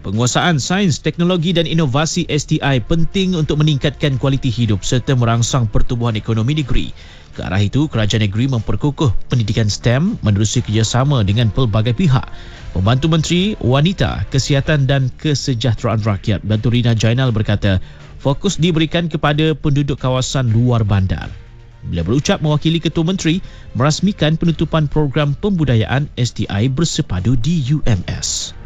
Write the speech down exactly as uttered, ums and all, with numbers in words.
Penguasaan sains, teknologi dan inovasi S T I penting untuk meningkatkan kualiti hidup serta merangsang pertumbuhan ekonomi negeri. Ke arah itu, kerajaan negeri memperkukuh pendidikan STEM menerusi kerjasama dengan pelbagai pihak. Pembantu Menteri Wanita, Kesihatan dan Kesejahteraan Rakyat, Dato' Rina Jainal berkata, fokus diberikan kepada penduduk kawasan luar bandar. Beliau berucap mewakili Ketua Menteri merasmikan penutupan program pembudayaan S T I bersepadu di U M S.